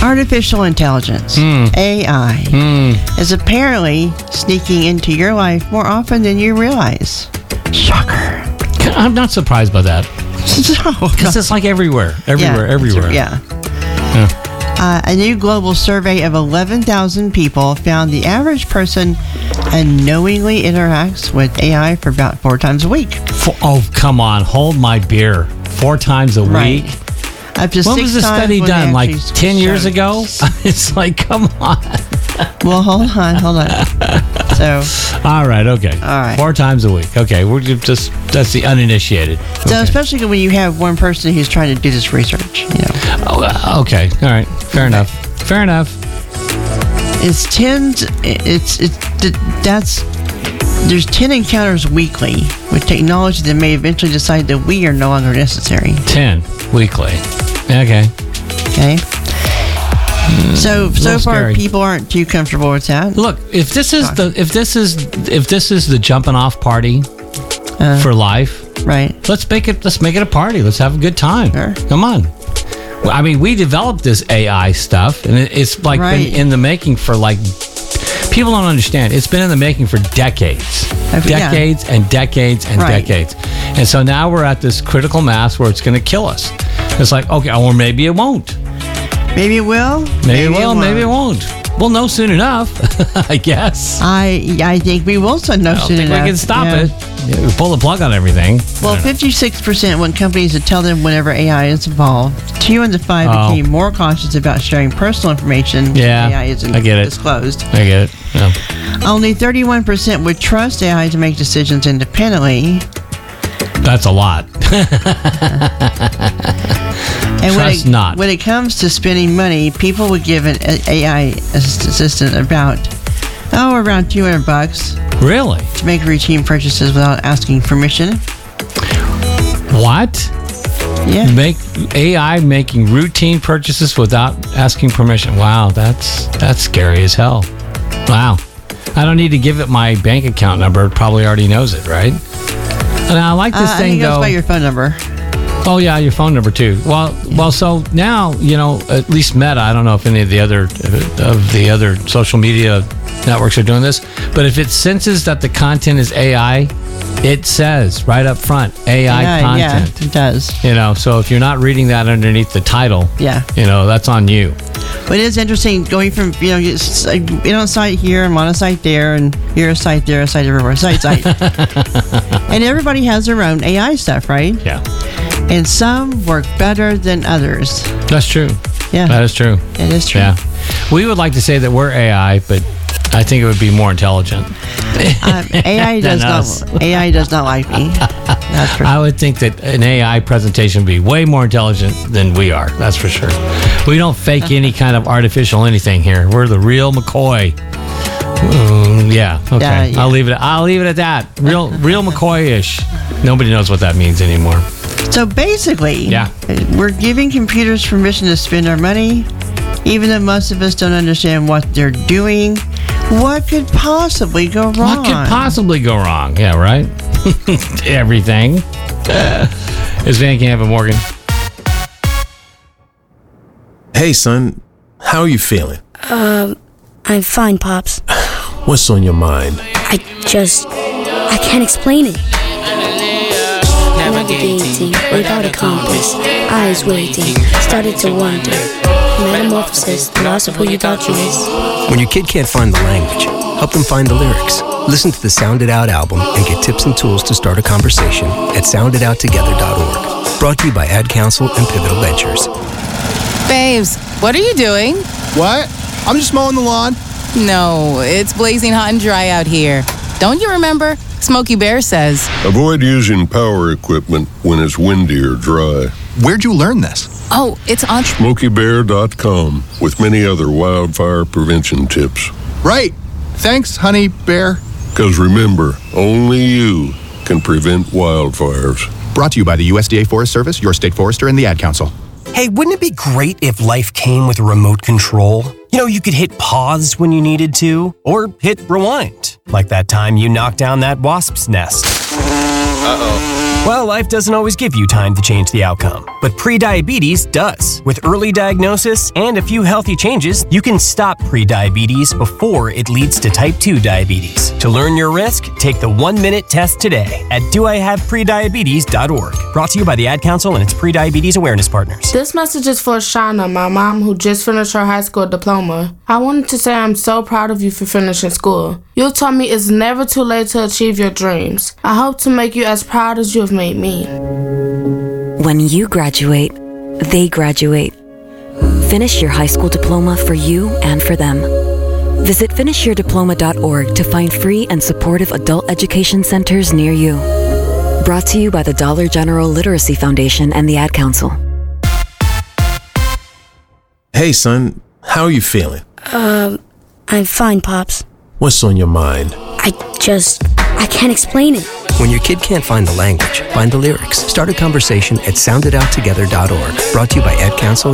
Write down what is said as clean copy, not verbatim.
Artificial intelligence, AI, is apparently sneaking into your life more often than you realize. Shocker. I'm not surprised by that. No. Because it's like everywhere. Yeah. A new global survey of 11,000 people found the average person unknowingly interacts with AI for about 4 times a week. Oh, come on. Hold my beer. 4 times a week? Up to when 6 was the times study when done? they Like actually 10 years showed. ago? It's like, come on. Well, hold on. So, All right, okay. All right. 4 times a week. Okay, we're just, that's the uninitiated. so Okay. especially when you have one person who's trying to do this research, you know. Oh, okay, all right. Fair enough. There's 10 encounters weekly with technology that may eventually decide that we are no longer necessary. 10 weekly. Okay. Okay. So far, scary. people aren't too comfortable with that. Look, if this is the jumping off party for life, Right. let's make it a party. Let's have a good time. Sure. Come on. Well, I mean, we developed this AI stuff, and it's like Right. been in the making for like. People don't understand. It's been in the making for decades, Yeah. decades and decades and Right. decades, and so now we're at this critical mass where it's going to kill us. It's like, okay, or maybe it won't. Maybe it will. Maybe it will. Maybe it won't. We'll know soon enough, I guess. I think we will know I don't soon think enough. we can stop Yeah. it. Yeah, we pull the plug on everything. Well, 56% want companies to tell them whenever AI is involved. 2 out of 5 Oh. became more cautious about sharing personal information Yeah, when AI isn't I get it. disclosed. I get it. Yeah. Only 31% would trust AI to make decisions independently. That's a lot. And Trust not. when it comes to spending money, people would give an AI assistant around $200 Really? to make routine purchases without asking permission. What? Yeah. Make AI making routine purchases without asking permission. Wow, that's scary as hell. Wow. I don't need to give it my bank account number. It probably already knows it, right? And I like this I thing think it goes though. by your phone number. Oh yeah, your phone number too. Well. So now at least Meta. I don't know if any of the other social media networks are doing this, but if it senses that the content is AI, it says right up front AI content. Yeah, it does. So if you're not reading that underneath the title, Yeah. that's on you. But it is interesting going from, it's like, on a site here, I'm on a site there, and here a site there, a site everywhere, site. And everybody has their own AI stuff, right? Yeah, And some work better than others. that's true. Yeah. That is true. It is true. Yeah, we would like to say that we're AI, but I think it would be more intelligent. AI does Than us. not. AI does not like me. That's for I would think that an AI presentation would be way more intelligent than we are. That's for sure. We don't fake any kind of artificial anything here. We're the real McCoy. Yeah. Okay. Yeah. I'll leave it at that. Real McCoy-ish. Nobody knows what that means anymore. So basically, Yeah. we're giving computers permission to spend our money, even though most of us don't understand what they're doing. What could possibly go wrong? What could possibly go wrong? Yeah. Right. Everything. It's Van Camp and Morgan. Hey, son, how are you feeling? I'm fine, Pops. What's on your mind? I can't explain it. Navigating without a compass, eyes waiting, started to wonder. Metamorphosis, the loss of who you thought you was. When your kid can't find the language, help them find the lyrics. Listen to the Sound It Out album and get tips and tools to start a conversation at sounditouttogether.org. Brought to you by Ad Council and Pivotal Ventures. Babes, what are you doing? What? I'm just mowing the lawn. No, it's blazing hot and dry out here. Don't you remember? Smokey Bear says. Avoid using power equipment when it's windy or dry. Where'd you learn this? Oh, it's on. SmokeyBear.com with many other wildfire prevention tips. Right. Thanks, honey bear. Because remember, only you can prevent wildfires. Brought to you by the USDA Forest Service, your state forester, and the Ad Council. Hey, wouldn't it be great if life came with a remote control? You could hit pause when you needed to, or hit rewind, like that time you knocked down that wasp's nest. Uh-oh. Well, life doesn't always give you time to change the outcome, but prediabetes does. With early diagnosis and a few healthy changes, you can stop prediabetes before it leads to type 2 diabetes. To learn your risk, take the 1-minute test today at doihaveprediabetes.org. Brought to you by the Ad Council and its Prediabetes Awareness Partners. This message is for Shauna, my mom who just finished her high school diploma. I wanted to say I'm so proud of you for finishing school. You told me it's never too late to achieve your dreams. I hope to make you as proud as you have made me. When you graduate, they graduate. Finish your high school diploma for you and for them. Visit finishyourdiploma.org to find free and supportive adult education centers near you. Brought to you by the Dollar General Literacy Foundation and the Ad Council. Hey, son, how are you feeling? I'm fine, Pops. What's on your mind? I can't explain it. When your kid can't find the language, find the lyrics. Start a conversation at sounditouttogether.org. Brought to you by Ad Council